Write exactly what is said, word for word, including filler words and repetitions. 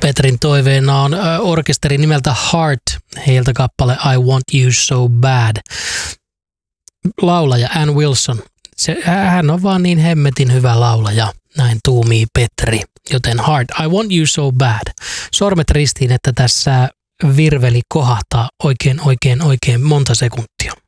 Petrin toiveena on ö, orkesteri nimeltä Heart, heiltä kappale I Want You So Bad. Laulaja Ann Wilson, se, hän on vaan niin hemmetin hyvä laulaja, näin tuumii Petri, joten Heart, I Want You So Bad. Sormet ristiin, että tässä virveli kohahtaa oikein, oikein, oikein monta sekuntia.